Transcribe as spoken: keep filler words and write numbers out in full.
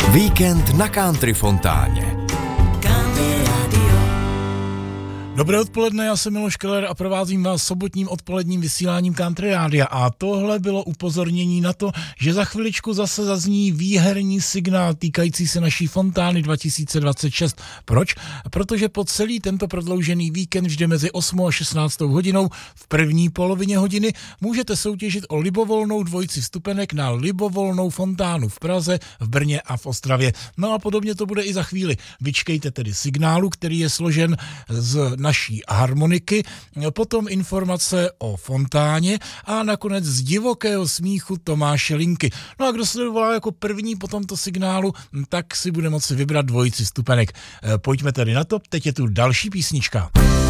Víkend na Country Fontáně. Dobré odpoledne, já jsem Miloš Keller a provázím vás sobotním odpoledním vysíláním Country Rádia a tohle bylo upozornění na to, že za chviličku zase zazní výherní signál týkající se naší fontány dva tisíce dvacet šest. Proč? Protože po celý tento prodloužený víkend vždy mezi osmou a šestnáctou hodinou v první polovině hodiny můžete soutěžit o libovolnou dvojici vstupenek na libovolnou fontánu v Praze, v Brně a v Ostravě. No a podobně to bude i za chvíli. Vyčkejte tedy signálu, který je složen z naší harmoniky, potom informace o fontáně a nakonec z divokého smíchu Tomáše Linky. No a kdo se dovolá jako první po tomto signálu, tak si bude moci vybrat dvojici stupenek. Pojďme tedy na to, teď je tu další písnička.